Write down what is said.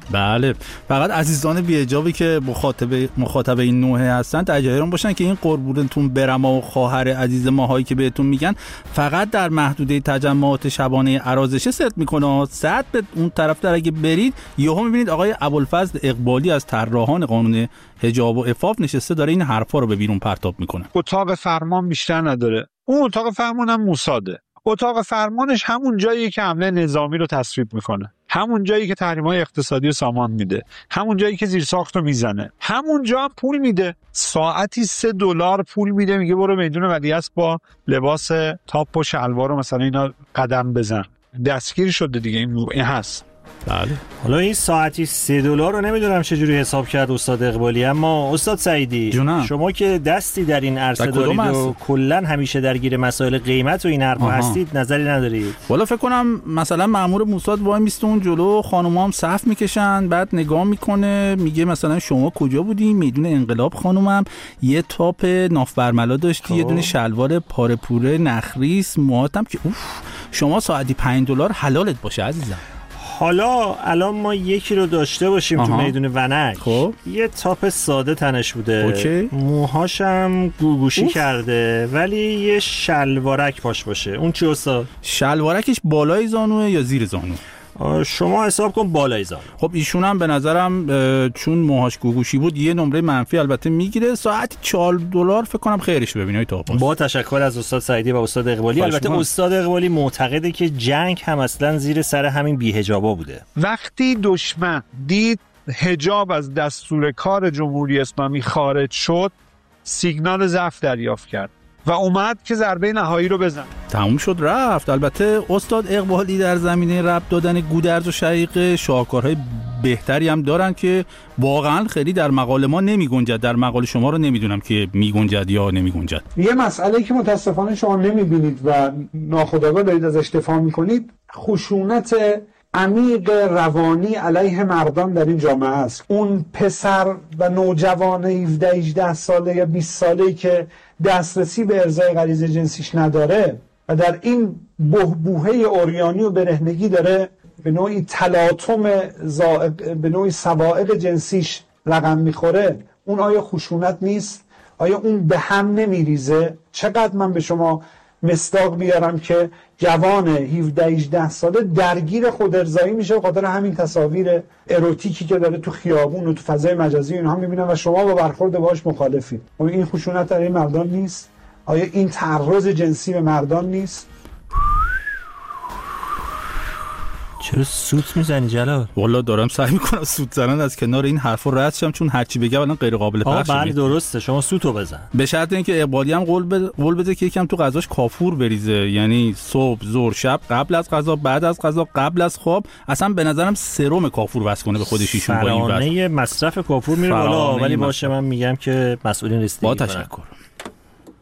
بله، فقط عزیزان بی‌حجابی که مخاطب این نوع هستن در جریان باشن که این قربونتون برم و خواهر عزیز ماهایی که بهتون میگن فقط در محدوده تجمعات شبانه عرازشه صدق میکنه. صد به اون طرف در اگه برید یهو میبینید آقای ابوالفضل اقبالی از طراحان قانون حجاب و عفاف نشسته داره این حرفا رو به بیرون پرتاب میکنه. اتاق فرمان بیشتر نداره، اون اتاق فرمان هم موساده. اتاق فرمانش همون جاییه که حمله نظامی رو تصویب میکنه، همون جایی که تحریم‌های اقتصادی رو سامان میده، همون جایی که زیرساخت رو میزنه، همون جا هم پول میده. ساعتی $3 پول میده، میگه برو میدون ولیعصر با لباس تاپ و شلوار رو مثلا اینا قدم بزن. دستگیر شده دیگه، این هست. بله. حالا این ساعتی $3 رو نمیدونم چجوری حساب کرد استاد اقبالی، اما استاد سعیدی جونم. شما که دستی در این عرصه دارید و کلا همیشه درگیر مسائل قیمت و این حرفا هستید، نظری ندارید؟ والا فکر کنم مثلا مأمور موساد وای میسته اون جلو، خانوما هم صف میکشن، بعد نگاه میکنه میگه مثلا شما کجا بودی؟ میدون انقلاب خانومم یه تاپ ناف برملا داشتی، یه دونه شلوار پاره پوره نخریس، موهاتم که اوف شما ساعتی $5 حلالت باشه عزیزم. حالا الان ما یکی رو داشته باشیم تو میدون ونک، خب یه تاپ ساده تنش بوده، اوکی. موهاشم گوگوشی کرده ولی یه شلوارک پاش باشه، اون چی استاد؟ شلوارکش بالای زانوه یا زیر زانو؟ شما حساب کن بالای زانو. خب ایشون هم به نظرم چون موهاش گوگوشی بود یه نمره منفی البته میگیره. ساعت $4 فکر کنم خیرش ببینید تا پاس. با تشکر از استاد سعیدی و استاد اقبالی. البته استاد اقبالی معتقده که جنگ هم اصلا زیر سر همین بی‌حجابا بوده. وقتی دشمن دید حجاب از دستور کار جمهوری اسلامی خارج شد، سیگنال ضعف دریافت کرد و اومد که ضربه نهایی رو بزنه. تموم شد رفت. البته استاد اقبالی در زمینه ربط دادن گودرز و شقیقه شاهکارهای بهتری هم دارن که واقعا خیلی در مقال ما نمی گنجد. در مقال شما رو نمیدونم که می گنجد یا نمی گنجد. یه مسئله که متاسفانه شما نمی بینید و ناخودآگاه دارید ازش دفاع میکنید، خشونت عمیق روانی علیه مردان در این جامعه است. اون پسر و نوجوان 17-18 ساله یا 20 ساله‌ای که دسترسی به ارضای غریزه جنسیش نداره و در این بحبوحه عریانی و برهنگی داره به نوعی تلاطم به نوعی سوائق جنسیش رقم میخوره، اون آیا خشونت نیست؟ آیا اون به هم نمیریزه؟ چقدر من به شما مصداق بیارم که جوان 17-18 ساله درگیر خودارضایی میشه به خاطر همین تصاویر اروتیکی که داره تو خیابون و تو فضای مجازی اینها میبینن و شما با برخورد باهاش مخالفید. آیا این خشونت در این مردان نیست؟ آیا این تعرض جنسی به مردان نیست؟ چرا سوت میزنی جلال؟ والا دارم سعی میکنم سوت زنن از کنار این حرفا رد شم، چون هر چی بگم الان غیر قابل پخشه. بله درسته، شما سوتو بزن. به شرط اینکه اقبالی هم قول بده که یکم تو غذاش کافور بریزه، یعنی صبح، ظهر، شب، قبل از غذا، بعد از غذا، قبل از خواب. اصلا به نظرم سرم کافور واسه کنه به خودش ایشون با این وضع. فرانه مصرف کافور میره بالا، ولی باشه من میگم که مسئولین رسیدگی با تشکر.